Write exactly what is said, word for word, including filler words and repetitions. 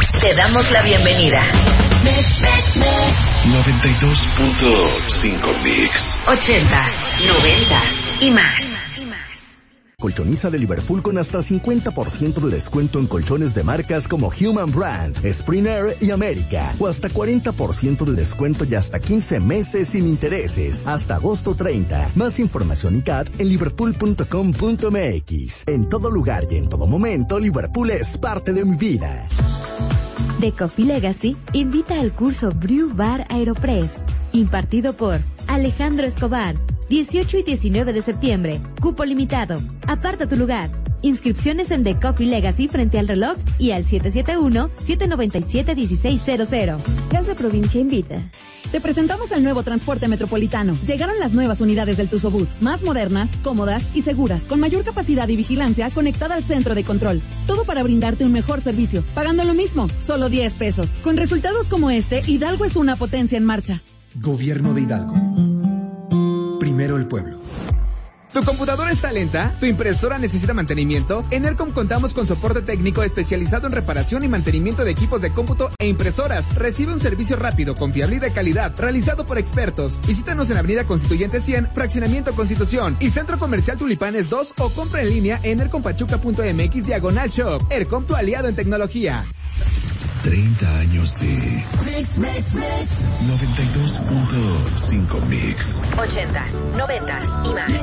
Te damos la bienvenida. noventa y dos punto cinco Mix. Ochentas, noventas y más. Colchoniza de Liverpool con hasta cincuenta por ciento de descuento en colchones de marcas como Human Brand, Springer y América. O hasta cuarenta por ciento de descuento y hasta quince meses sin intereses. Hasta agosto treinta. Más información y C A T en liverpool punto com punto m x. En todo lugar y en todo momento, Liverpool es parte de mi vida. The Coffee Legacy invita al curso Brew Bar Aeropress, impartido por Alejandro Escobar. dieciocho y diecinueve de septiembre. Cupo limitado. Aparta tu lugar. Inscripciones en The Coffee Legacy frente al reloj y al siete siete uno, siete nueve siete, uno seis cero cero. Gas de Provincia invita. Te presentamos el nuevo transporte metropolitano. Llegaron las nuevas unidades del Tuzobús, más modernas, cómodas y seguras, con mayor capacidad y vigilancia conectada al centro de control. Todo para brindarte un mejor servicio, pagando lo mismo, solo diez pesos. Con resultados como este, Hidalgo es una potencia en marcha. Gobierno de Hidalgo. Primero el pueblo. ¿Tu computadora está lenta? ¿Tu impresora necesita mantenimiento? En ERCOM contamos con soporte técnico especializado en reparación y mantenimiento de equipos de cómputo e impresoras. Recibe un servicio rápido, confiable y de calidad, realizado por expertos. Visítanos en Avenida Constituyente cien, Fraccionamiento Constitución y Centro Comercial Tulipanes dos o compra en línea en ercompachuca punto m x diagonal shop. ERCOM, tu aliado en tecnología. treinta años de Mix, Mix, Mix. noventa y dos punto cinco Mix. Ochentas, noventas y más.